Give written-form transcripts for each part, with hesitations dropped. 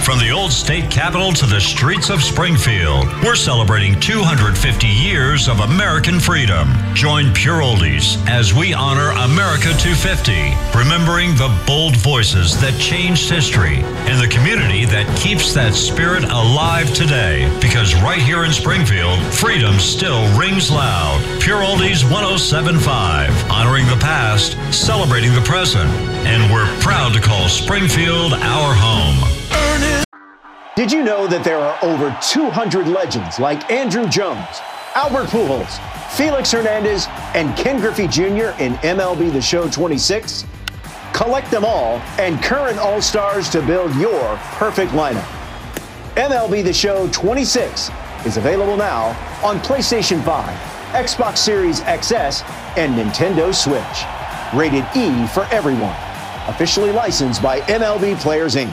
From the old state capitol to the streets of Springfield, we're celebrating 250 years of American freedom. Join Pure Oldies as we honor America 250, remembering the bold voices that changed history and the community that keeps that spirit alive today. Because right here in Springfield, freedom still rings loud. Pure Oldies 107.5, honoring the past, celebrating the present, and we're proud to call Springfield our home. Did you know that there are over 200 legends like Andrew Jones, Albert Pujols, Felix Hernandez, and Ken Griffey Jr. in MLB The Show 26? Collect them all and current All-Stars to build your perfect lineup. MLB The Show 26 is available now on PlayStation 5, Xbox Series XS, and Nintendo Switch. Rated E for everyone. Officially licensed by MLB Players, Inc.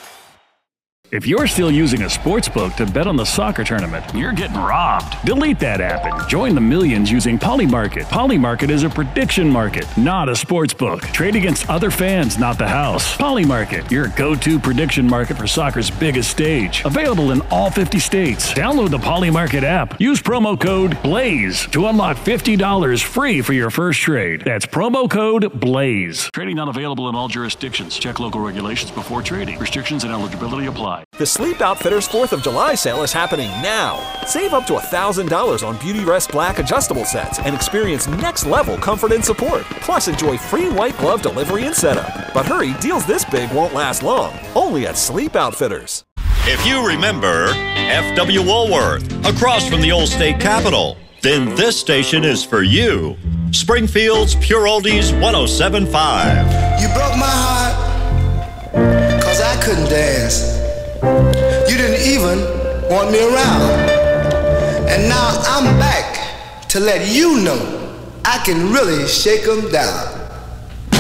If you're still using a sportsbook to bet on the soccer tournament, you're getting robbed. Delete that app and join the millions using Polymarket. Polymarket is a prediction market, not a sportsbook. Trade against other fans, not the house. Polymarket, your go-to prediction market for soccer's biggest stage. Available in all 50 states. Download the Polymarket app. Use promo code BLAZE to unlock $50 free for your first trade. That's promo code BLAZE. Trading not available in all jurisdictions. Check local regulations before trading. Restrictions and eligibility apply. The Sleep Outfitters 4th of July sale is happening now. Save up to $1,000 on Beautyrest Black adjustable sets and experience next-level comfort and support. Plus, enjoy free white glove delivery and setup. But hurry, deals this big won't last long. Only at Sleep Outfitters. If you remember F.W. Woolworth, across from the old state capitol, then this station is for you. Springfield's Pure Oldies 107.5. You broke my heart, 'cause I couldn't dance. You didn't even want me around. And now I'm back to let you know I can really shake 'em down.